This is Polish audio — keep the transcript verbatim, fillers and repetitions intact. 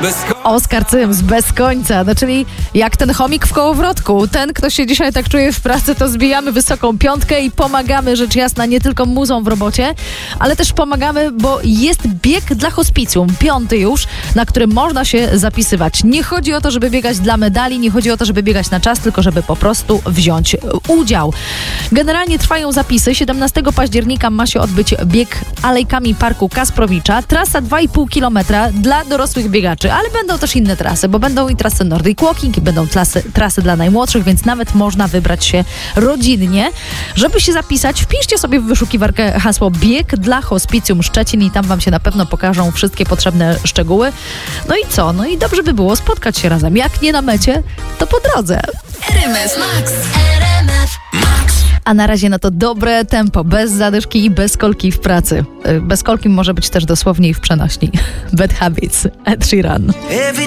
Oskar Cyms, bez końca. No czyli jak ten chomik w kołowrotku. Ten, kto się dzisiaj tak czuje w pracy, to zbijamy wysoką piątkę i pomagamy, rzecz jasna, nie tylko muzą w robocie, ale też pomagamy, bo jest bieg dla hospicjum, piąty już, na którym można się zapisywać. Nie chodzi o to, żeby biegać dla medali, nie chodzi o to, żeby biegać na czas, tylko żeby po prostu wziąć udział. Generalnie trwają zapisy. siedemnastego października ma się odbyć bieg alejkami Parku Kasprowicza. Trasa dwa i pół kilometra dla dorosłych biegaczy, ale będą też inne trasy, bo będą i trasy Nordic Walking, i będą trasy, trasy dla najmłodszych, więc nawet można wybrać się rodzinnie. Żeby się zapisać, wpiszcie sobie w wyszukiwarkę hasło bieg dla Hospicjum Szczecin i tam wam się na pewno pokażą wszystkie potrzebne szczegóły. No i co? No i dobrze by było spotkać się razem. Jak nie na mecie, to po drodze. R M F Max. R M F Max. A na razie no to dobre tempo, bez zadyszki i bez kolki w pracy. Bez kolki może być też dosłownie i w przenośni. Bad Habits, Ed Sheeran.